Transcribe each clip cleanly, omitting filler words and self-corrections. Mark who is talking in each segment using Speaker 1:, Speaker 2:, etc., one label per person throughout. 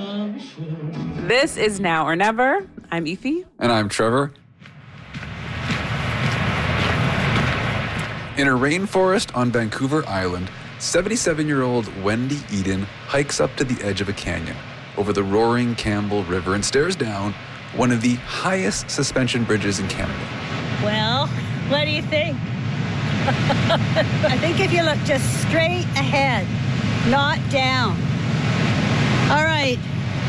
Speaker 1: This is Now or Never. I'm Efi.
Speaker 2: And I'm Trevor. In a rainforest on Vancouver Island, 77-year-old Wendy Eden hikes up to the edge of a canyon over the roaring Campbell River and stares down one of the highest suspension bridges in Canada.
Speaker 3: Well, what do you think? I think if you look just straight ahead, not down. All right,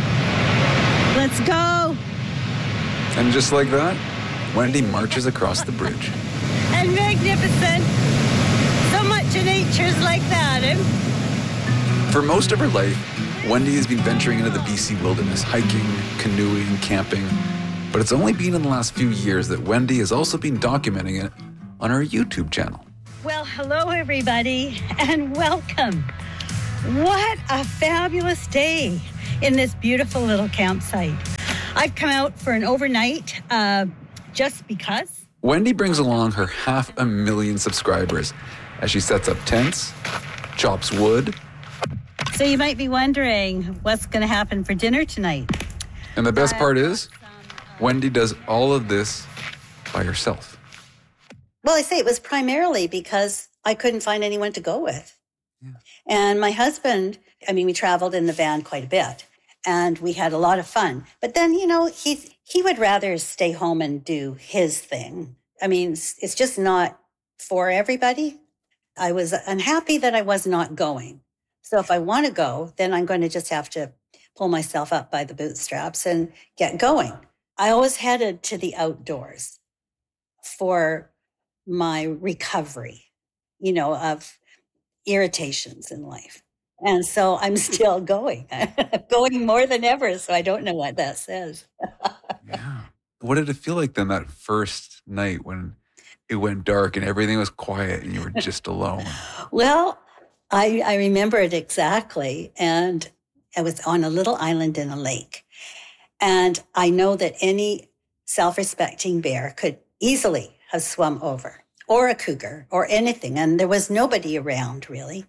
Speaker 3: let's go.
Speaker 2: And just like that, Wendy marches across the bridge.
Speaker 3: And magnificent. So much in nature's like that, eh?
Speaker 2: For most of her life, Wendy has been venturing into the BC wilderness, hiking, canoeing, camping. But it's only been in the last few years that Wendy has also been documenting it on her YouTube channel.
Speaker 3: Well, hello, everybody, and welcome. What a fabulous day in this beautiful little campsite. I've come out for an overnight just because.
Speaker 2: Wendy brings along her 500,000 subscribers as she sets up tents, chops wood.
Speaker 3: So you might be wondering what's going to happen for dinner tonight.
Speaker 2: And the best part is, Wendy does all of this by herself.
Speaker 4: Well, I say it was primarily because I couldn't find anyone to go with. Yeah. And my husband, we traveled in the van quite a bit and we had a lot of fun. But then, he would rather stay home and do his thing. It's just not for everybody. I was unhappy that I was not going. So if I want to go, then I'm going to just have to pull myself up by the bootstraps and get going. I always headed to the outdoors for my recovery, of irritations in life. And so I'm still going. I'm going more than ever, so I don't know what that says.
Speaker 2: Yeah. What did it feel like then that first night when it went dark and everything was quiet and you were just alone?
Speaker 4: Well, I remember it exactly. And I was on a little island in a lake. And I know that any self-respecting bear could easily have swum over, or a cougar, or anything. And there was nobody around, really.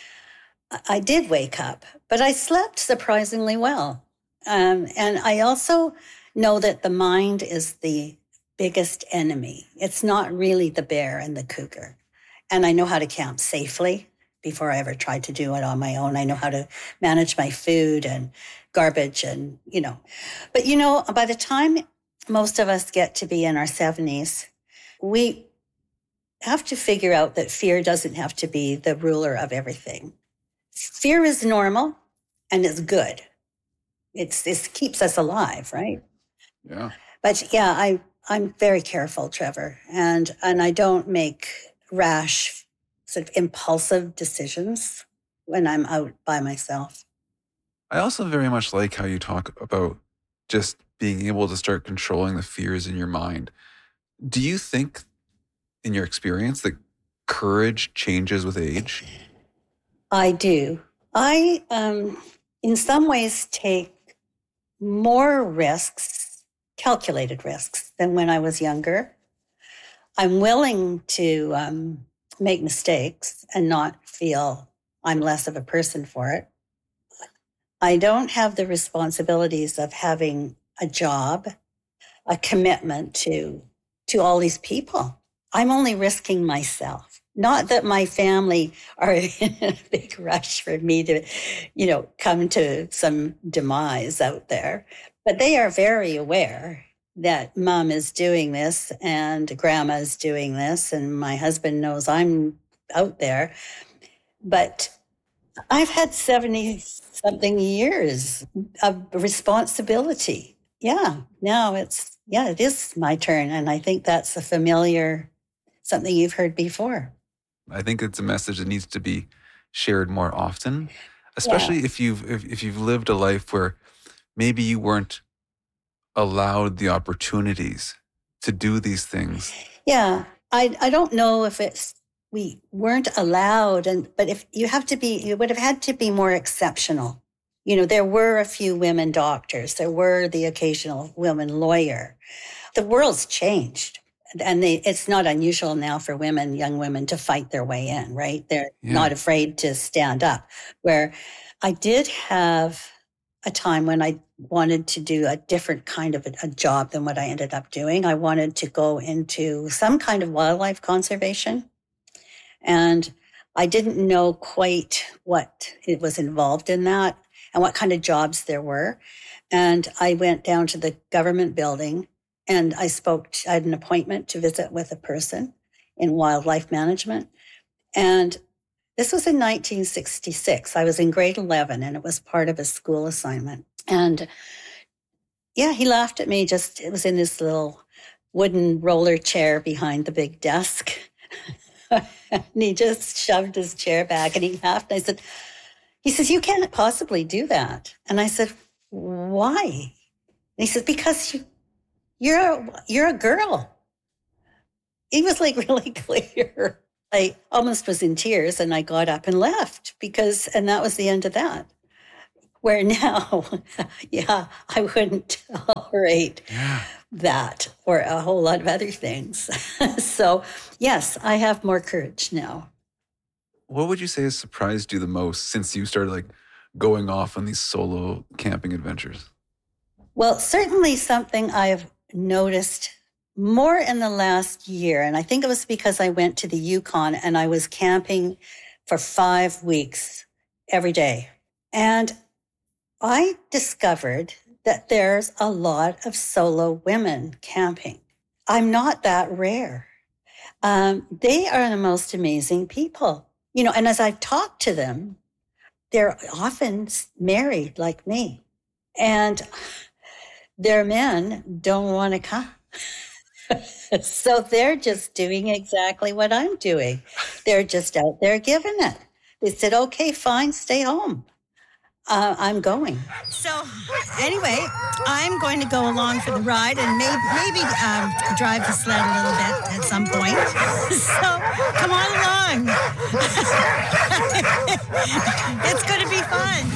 Speaker 4: I did wake up, but I slept surprisingly well. And I also know that the mind is the biggest enemy. It's not really the bear and the cougar. And I know how to camp safely before I ever tried to do it on my own. I know how to manage my food and garbage and, But, by the time most of us get to be in our 70s, we have to figure out that fear doesn't have to be the ruler of everything. Fear is normal and it's good. It keeps us alive, right?
Speaker 2: Yeah.
Speaker 4: But yeah, I'm very careful, Trevor, and I don't make rash, sort of impulsive decisions when I'm out by myself.
Speaker 2: I also very much like how you talk about just being able to start controlling the fears in your mind. Do you think, in your experience, that courage changes with age?
Speaker 4: I do. I, in some ways, take more risks, calculated risks, than when I was younger. I'm willing to make mistakes and not feel I'm less of a person for it. I don't have the responsibilities of having a job, a commitment to all these people. I'm only risking myself. Not that my family are in a big rush for me to, come to some demise out there. But they are very aware that mom is doing this and grandma is doing this and my husband knows I'm out there. But I've had 70-something years of responsibility. Yeah, now it is my turn. And I think that's a familiar, something you've heard before.
Speaker 2: I think it's a message that needs to be shared more often, especially if you've lived a life where maybe you weren't allowed the opportunities to do these things.
Speaker 4: Yeah, I don't know if we weren't allowed, but if you would have had to be more exceptional. There were a few women doctors, there were the occasional woman lawyer. The world's changed. And it's not unusual now for young women, to fight their way in, right? They're not afraid to stand up. Where I did have a time when I wanted to do a different kind of a job than what I ended up doing. I wanted to go into some kind of wildlife conservation. And I didn't know quite what it was involved in that and what kind of jobs there were. And I went down to the government building and I had an appointment to visit with a person in wildlife management. And this was in 1966. I was in grade 11 and it was part of a school assignment. And yeah, he laughed at me. It was in this little wooden roller chair behind the big desk. And he just shoved his chair back and he laughed. And he says, you can't possibly do that. And I said, why? And he said, because you're a girl. He was like really clear. I almost was in tears and I got up and left and that was the end of that. Where now, yeah, I wouldn't tolerate that or a whole lot of other things. So, yes, I have more courage now.
Speaker 2: What would you say has surprised you the most since you started going off on these solo camping adventures?
Speaker 4: Well, certainly something I've noticed more in the last year, and I think it was because I went to the Yukon and I was camping for 5 weeks every day. And I discovered that there's a lot of solo women camping. I'm not that rare. They are the most amazing people. And as I talk to them, they're often married like me. And their men don't want to come. So they're just doing exactly what I'm doing. They're just out there giving it. They said, okay, fine, stay home. I'm going.
Speaker 3: So anyway, I'm going to go along for the ride and maybe drive the sled a little bit at some point. So come on along. It's going to be fun.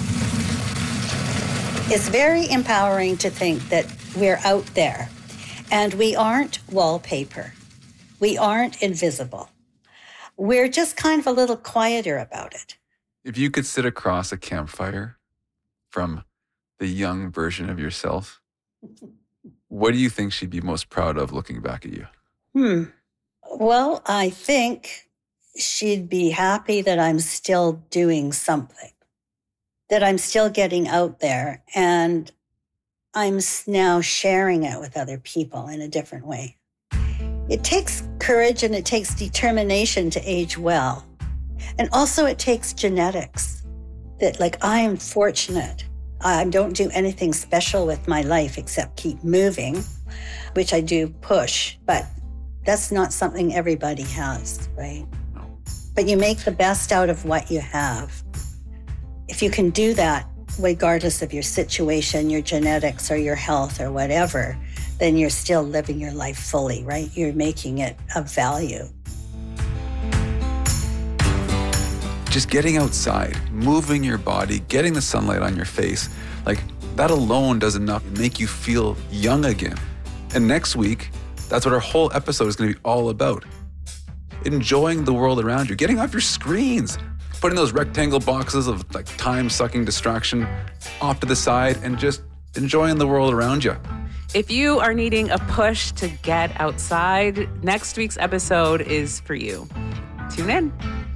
Speaker 4: It's very empowering to think that we're out there and we aren't wallpaper. We aren't invisible. We're just kind of a little quieter about it.
Speaker 2: If you could sit across a campfire from the young version of yourself, what do you think she'd be most proud of looking back at you?
Speaker 4: Well, I think she'd be happy that I'm still doing something, that I'm still getting out there and I'm now sharing it with other people in a different way. It takes courage and it takes determination to age well. And also it takes genetics that I am fortunate. I don't do anything special with my life except keep moving, which I do push, but that's not something everybody has, right? But you make the best out of what you have. If you can do that, regardless of your situation, your genetics or your health or whatever, then you're still living your life fully, right? You're making it of value.
Speaker 2: Just getting outside, moving your body, getting the sunlight on your face, that alone does enough to make you feel young again. And next week, that's what our whole episode is going to be all about. Enjoying the world around you, getting off your screens, putting those rectangle boxes of time-sucking distraction off to the side and just enjoying the world around you.
Speaker 1: If you are needing a push to get outside, next week's episode is for you. Tune in.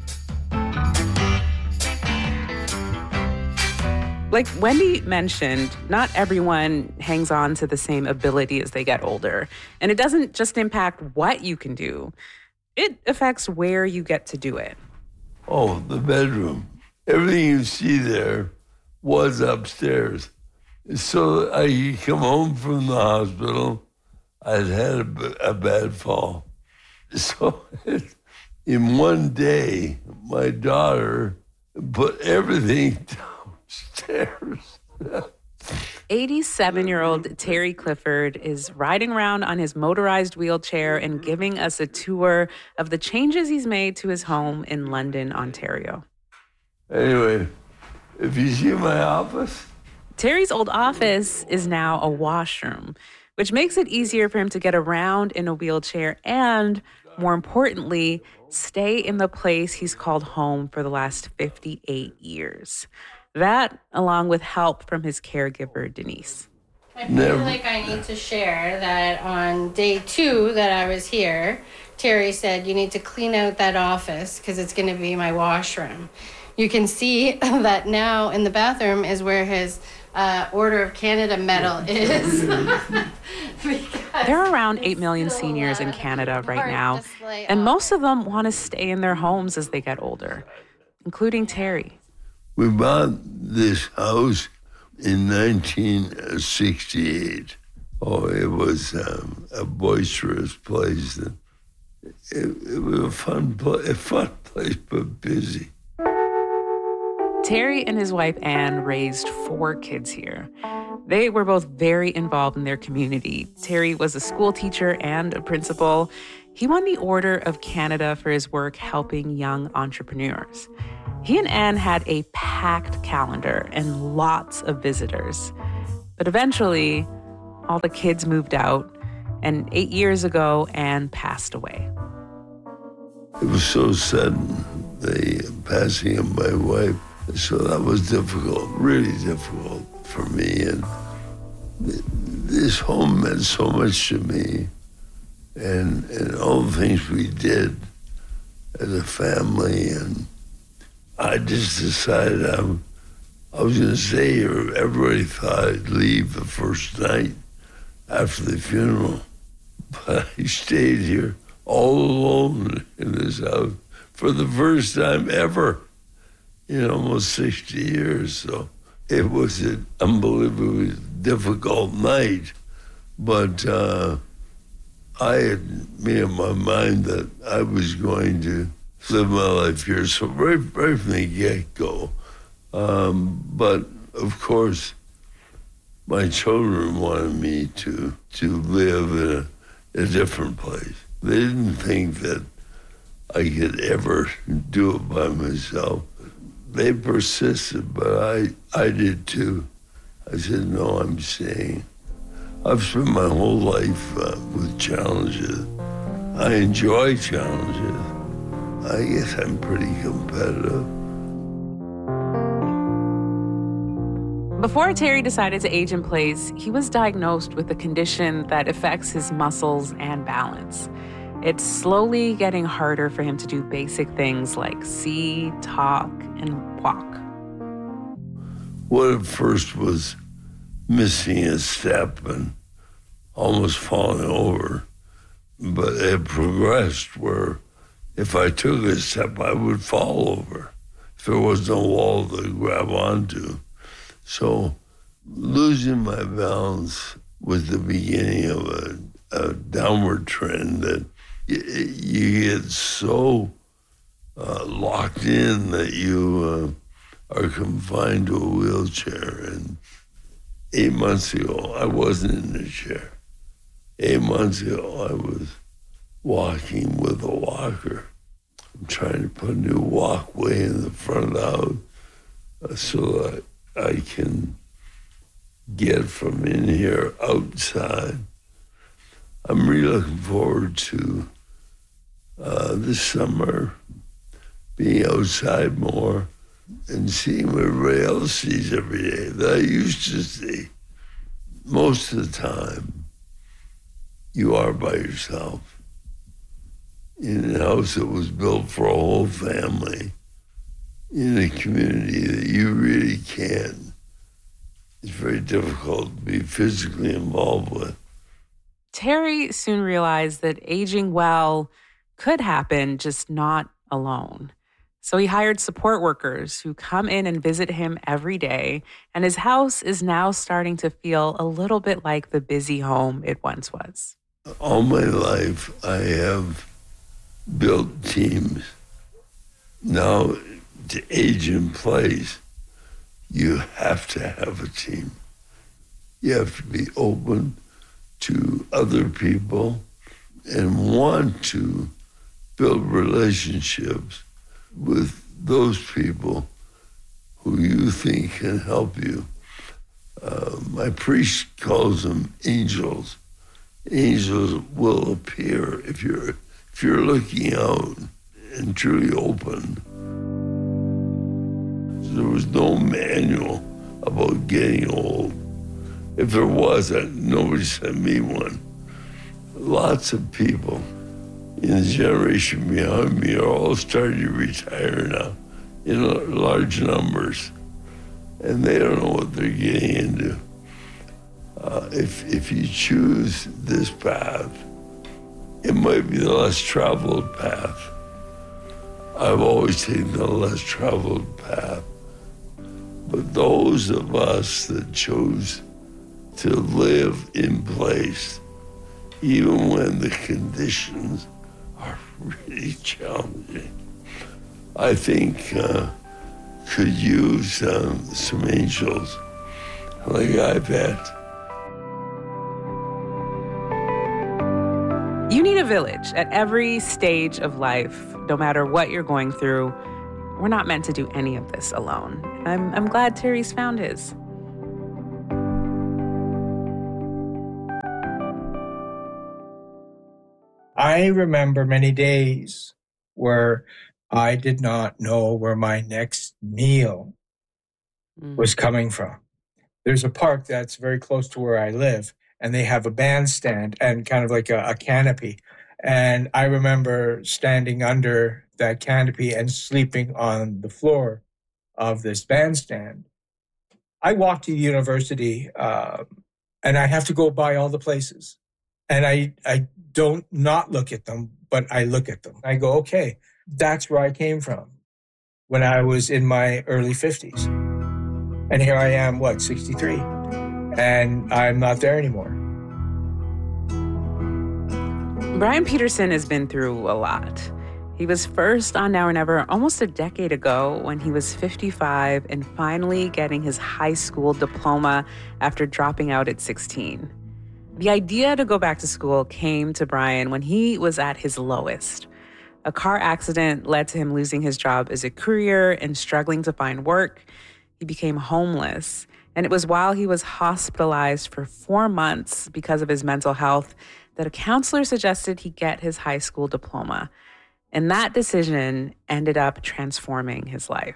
Speaker 1: Like Wendy mentioned, not everyone hangs on to the same ability as they get older. And it doesn't just impact what you can do. It affects where you get to do it.
Speaker 5: Oh, the bedroom. Everything you see there was upstairs. So I come home from the hospital. I'd had a bad fall. So in one day, my daughter put everything downstairs.
Speaker 1: 87-year-old Terry Clifford is riding around on his motorized wheelchair and giving us a tour of the changes he's made to his home in London, Ontario.
Speaker 5: Anyway, if you see my office.
Speaker 1: Terry's old office is now a washroom, which makes it easier for him to get around in a wheelchair and, more importantly, stay in the place he's called home for the last 58 years. That, along with help from his caregiver, Denise.
Speaker 6: I feel like I need to share that on day 2 that I was here, Terry said, you need to clean out that office because it's going to be my washroom. You can see that now in the bathroom is where his Order of Canada medal is.
Speaker 1: There are around 8 million seniors in Canada right now, and most of them want to stay in their homes as they get older, including Terry.
Speaker 5: We bought this house in 1968. Oh, it was a boisterous place. It was a fun place, but busy.
Speaker 1: Terry and his wife, Anne, raised 4 kids here. They were both very involved in their community. Terry was a school teacher and a principal. He won the Order of Canada for his work helping young entrepreneurs. He and Anne had a packed calendar and lots of visitors. But eventually, all the kids moved out, and 8 years ago, Anne passed away.
Speaker 5: It was so sudden, the passing of my wife. So that was difficult, really difficult for me. And this home meant so much to me. And all the things we did as a family. And I just decided I was going to stay here. Everybody thought I'd leave the first night after the funeral. But I stayed here all alone in this house for the first time ever in almost 60 years. So it was an unbelievably difficult night. But I had made up my mind that I was going to live my life here. So right from the get-go. But of course, my children wanted me to live in a different place. They didn't think that I could ever do it by myself. They persisted, but I did too. I said, no, I'm staying. I've spent my whole life with challenges. I enjoy challenges. I guess I'm pretty competitive.
Speaker 1: Before Terry decided to age in place, he was diagnosed with a condition that affects his muscles and balance. It's slowly getting harder for him to do basic things like see, talk, and walk.
Speaker 5: What at first was missing a step and almost falling over, but it progressed where if I took a step, I would fall over if there was no wall to grab onto. So losing my balance was the beginning of a downward trend that you get so locked in that you are confined to a wheelchair. And 8 months ago, I wasn't in the chair. 8 months ago, I was walking with a walker. I'm trying to put a new walkway in the front of the house so that I can get from in here outside. I'm really looking forward to this summer being outside more and seeing what everybody else sees every day that I used to see. Most of the time, you are by yourself in a house that was built for a whole family in a community that you really can't. It's very difficult to be physically involved with.
Speaker 1: Terry soon realized that aging well could happen, just not alone. So he hired support workers who come in and visit him every day, and his house is now starting to feel a little bit like the busy home it once was.
Speaker 5: All my life, I have built teams. Now, to age in place, you have to have a team. You have to be open to other people and want to build relationships with those people who you think can help you. My priest calls them angels. Angels will appear if you're looking out and truly open. there was no manual about getting old. If there wasn't, nobody sent me one. Lots of people in the generation behind me are all starting to retire now in large numbers, and they don't know what they're getting into. If you choose this path, it might be the less traveled path. I've always taken the less traveled path. But those of us that chose to live in place, even when the conditions are really challenging, I think could use some angels like I've had.
Speaker 1: You need a village at every stage of life, no matter what you're going through. We're not meant to do any of this alone. I'm glad Terry's found his.
Speaker 7: I remember many days where I did not know where my next meal was coming from. There's a park that's very close to where I live, and they have a bandstand and kind of like a canopy. And I remember standing under that canopy and sleeping on the floor of this bandstand. I walk to university, and I have to go by all the places. And I don't not look at them, but I look at them. I go, okay, that's where I came from when I was in my early 50s. And here I am, 63? And I'm not there anymore.
Speaker 1: Brian Peterson has been through a lot. He was first on Now or Never almost a decade ago when he was 55 and finally getting his high school diploma after dropping out at 16. The idea to go back to school came to Brian when he was at his lowest. A car accident led to him losing his job as a courier and struggling to find work. He became homeless, and it was while he was hospitalized for 4 months because of his mental health that a counselor suggested he get his high school diploma. And that decision ended up transforming his life.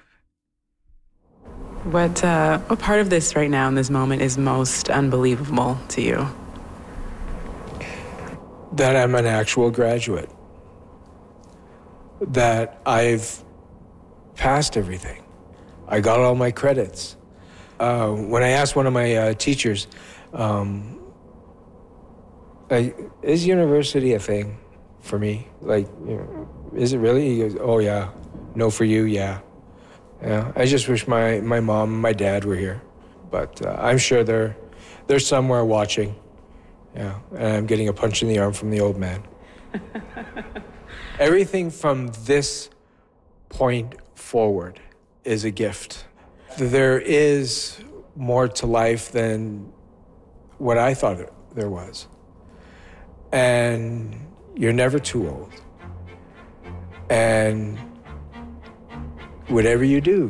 Speaker 1: What part of this right now in this moment is most unbelievable to you?
Speaker 7: That I'm an actual graduate. That I've passed everything. I got all my credits. When I asked one of my teachers, is university a thing for me? Like, you know, is it really? He goes, oh yeah. No for you, yeah. Yeah. I just wish my mom and my dad were here. But I'm sure they're somewhere watching. Yeah, and I'm getting a punch in the arm from the old man. Everything from this point forward is a gift. There is more to life than what I thought there was. And you're never too old. And whatever you do,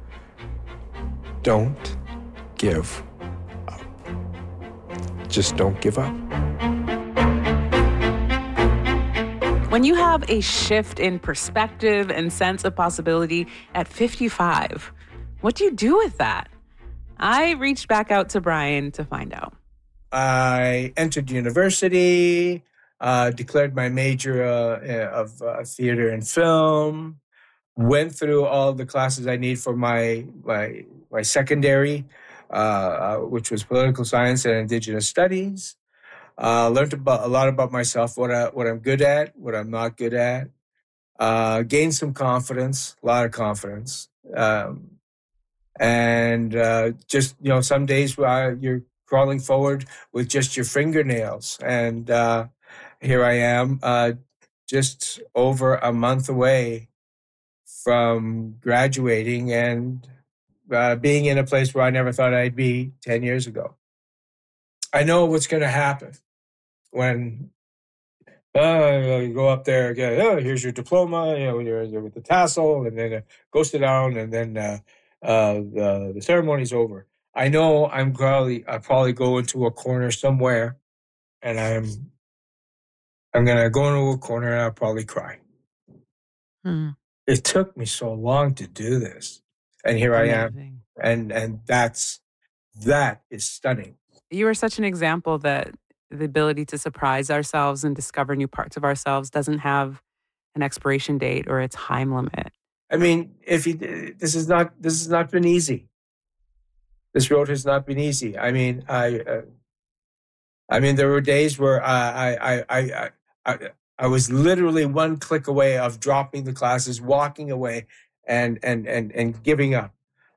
Speaker 7: don't give up. Just don't give up.
Speaker 1: When you have a shift in perspective and sense of possibility at 55, what do you do with that? I reached back out to Brian to find out.
Speaker 7: I entered university, declared my major of theater and film, went through all the classes I need for my secondary, which was political science and Indigenous studies. Learned a lot about myself, what I'm good at, what I'm not good at. Gained some confidence, a lot of confidence. And just, you know, some days you're crawling forward with just your fingernails. And here I am, just over a month away from graduating and being in a place where I never thought I'd be 10 years ago. I know what's going to happen when you go up there again. Oh, here's your diploma. You know, you're with the tassel, and then go sit down, and then the ceremony's over. I know I'll probably go into a corner somewhere, and I'm gonna go into a corner and I'll probably cry. It took me so long to do this. And here I am.
Speaker 1: Amazing.
Speaker 7: And that is stunning.
Speaker 1: You are such an example that the ability to surprise ourselves and discover new parts of ourselves doesn't have an expiration date or a time limit.
Speaker 7: I mean, this has not been easy. This road has not been easy. I mean, there were days where I was literally one click away of dropping the classes, walking away, and giving up.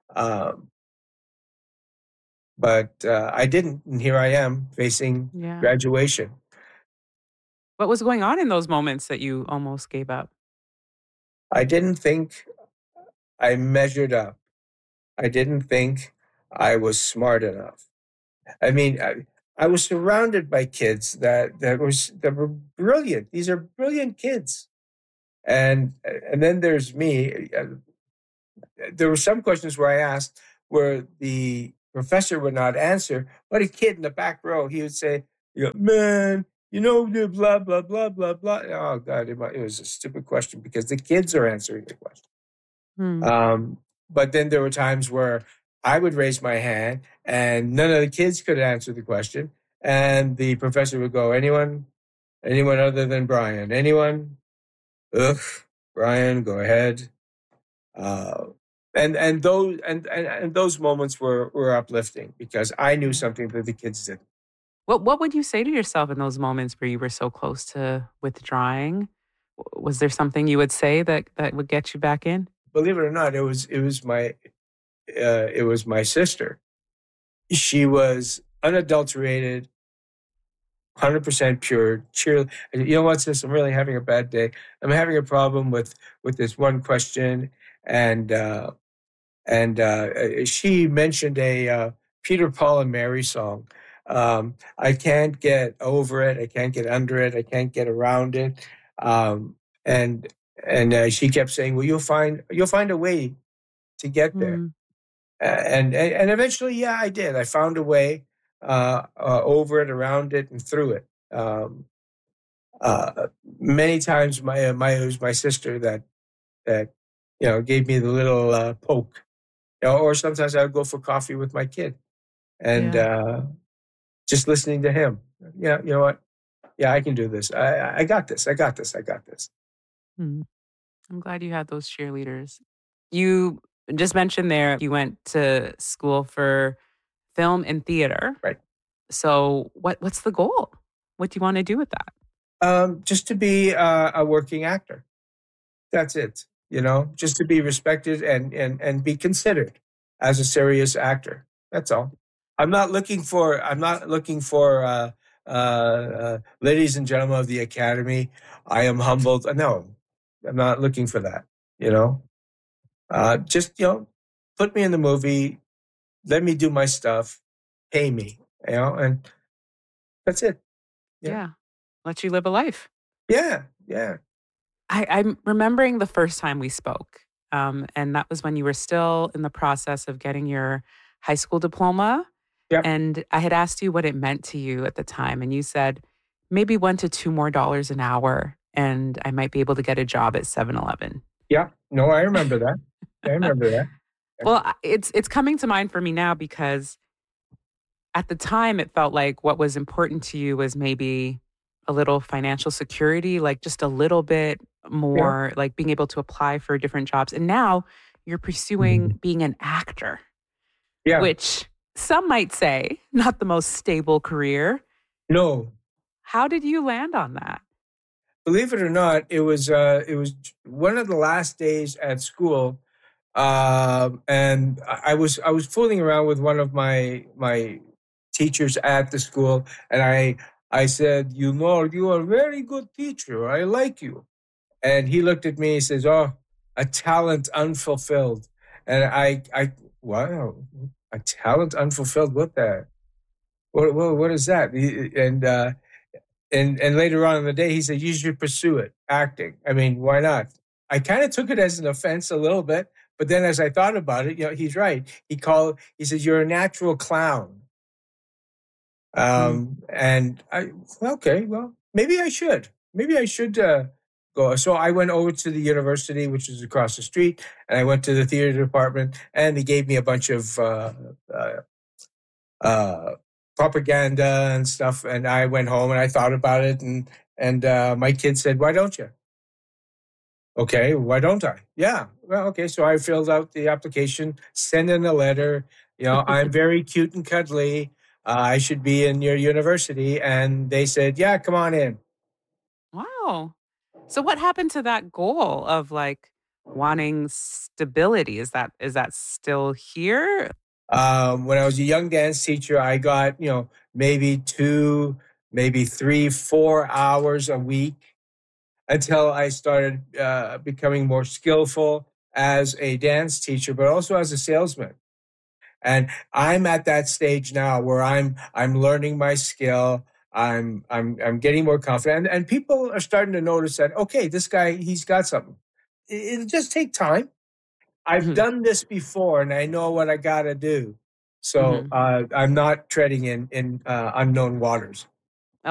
Speaker 7: But I didn't, and here I am facing graduation.
Speaker 1: What was going on in those moments that you almost gave up?
Speaker 7: I didn't think I measured up. I didn't think I was smart enough. I mean, I was surrounded by kids that were brilliant. These are brilliant kids, and then there's me. There were some questions where I asked where the professor would not answer, but a kid in the back row, he would say, "Man, blah blah blah blah blah." Oh God, it was a stupid question because the kids are answering the question. But then there were times where I would raise my hand and none of the kids could answer the question. And the professor would go, anyone other than Brian? Anyone? Ugh, Brian, go ahead. And those moments were uplifting because I knew something that the kids didn't.
Speaker 1: What would you say to yourself in those moments where you were so close to withdrawing? Was there something you would say that would get you back in?
Speaker 7: Believe it or not, it was my sister. She was unadulterated, 100% pure. Cheer. You know what, sis? I'm really having a bad day. I'm having a problem with this one question, and she mentioned a Peter, Paul, and Mary song. I can't get over it. I can't get under it. I can't get around it. And she kept saying, "Well, you'll find a way to get there." And eventually, yeah, I did. I found a way over it, around it, and through it. Many times, it was my sister that gave me the little poke. Or sometimes I would go for coffee with my kid, and just listening to him. Yeah, you know what? Yeah, I can do this. I got this. I got this. I got this.
Speaker 1: I'm glad you had those cheerleaders. You just mentioned there you went to school for film and theater.
Speaker 7: Right.
Speaker 1: So what's the goal? What do you want to do with that?
Speaker 7: Just to be a working actor. That's it. Just to be respected and be considered as a serious actor. That's all. I'm not looking for ladies and gentlemen of the Academy. I am humbled. No, I'm not looking for that. Just put me in the movie, let me do my stuff, pay me, and that's it.
Speaker 1: Yeah. Let you live a life.
Speaker 7: Yeah.
Speaker 1: I'm remembering the first time we spoke, and that was when you were still in the process of getting your high school diploma.
Speaker 7: Yep.
Speaker 1: And I had asked you what it meant to you at the time, and you said maybe $1 to $2 more an hour, and I might be able to get a job at 7-Eleven.
Speaker 7: Yeah, no, I remember that.
Speaker 1: Well, it's coming to mind for me now because at the time it felt like what was important to you was maybe a little financial security, like just a little bit more, like being able to apply for different jobs. And now you're pursuing being an actor, which some might say not the most stable career.
Speaker 7: No.
Speaker 1: How did you land on that?
Speaker 7: Believe it or not, it was one of the last days at school, and I was fooling around with one of my teachers at the school, and I said, you are a very good teacher. I like you. And he looked at me and says, "Oh, a talent unfulfilled." And wow, a talent unfulfilled. What is that? And later on in the day, he said, "You should pursue it, acting." I mean, why not? I kind of took it as an offense a little bit, but then as I thought about it, he's right. He says, "You're a natural clown." And okay, well, maybe I should go. So I went over to the university, which is across the street, and I went to the theater department, and they gave me a bunch of propaganda and stuff. And I went home and I thought about it, and my kid said, "Why don't you?" Okay, why don't I? Yeah, well, okay. So I filled out the application, sent in a letter. I'm very cute and cuddly. I should be in your university, and they said, "Yeah, come on in."
Speaker 1: Wow. So what happened to that goal of like wanting stability? Is that still here?
Speaker 7: When I was a young dance teacher, I got maybe 2, maybe 3, 4 hours a week until I started becoming more skillful as a dance teacher, but also as a salesman. And I'm at that stage now where I'm learning my skill. I'm getting more confident, and people are starting to notice that, okay, this guy, he's got something. It'll just take time. I've done this before, and I know what I got to do. So I'm not treading in unknown waters.